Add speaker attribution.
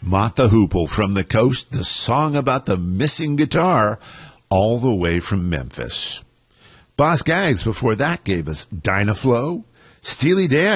Speaker 1: Mott the Hoople from the coast, the song about the missing guitar, all the way from Memphis. Boss Gags before that gave us Dynaflow, Steely Dan.